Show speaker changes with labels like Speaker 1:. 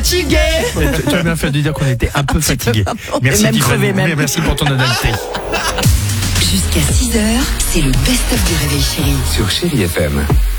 Speaker 1: fatigué.
Speaker 2: Tu as bien fait de dire qu'on était un peu fatigué. Merci
Speaker 1: même
Speaker 2: Tiffany.
Speaker 1: crevé, même.
Speaker 2: Oui, merci pour ton honnêteté.
Speaker 3: Jusqu'à 6h, c'est le best-of du Réveil Chéri.
Speaker 4: Sur Chéri FM.